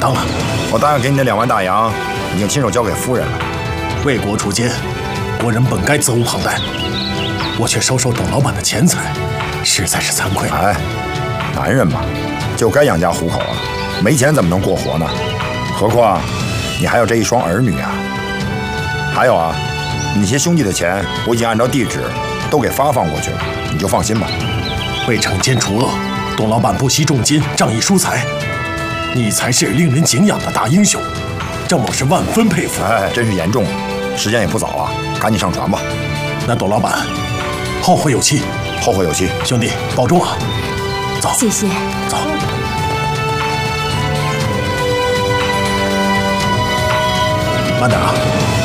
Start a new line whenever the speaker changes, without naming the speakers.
当了。
我答应给你的2万大洋，已经亲手交给夫人了。
为国除奸，国人本该责无旁贷，我却收董老板的钱财，实在是惭愧。
哎，男人嘛，就该养家糊口啊，没钱怎么能过活呢？何况你还有这一双儿女啊。还有啊，你些兄弟的钱我已经按照地址都给发放过去了，你就放心吧。
为惩奸除恶，董老板不惜重金，仗义疏财，你才是令人敬仰的大英雄，郑某是万分佩服。
哎，真是严重了，时间也不早了，赶紧上船吧。
那董老板，后会有期。
后会有期，
兄弟保重啊！走，
谢谢。
走。慢点啊！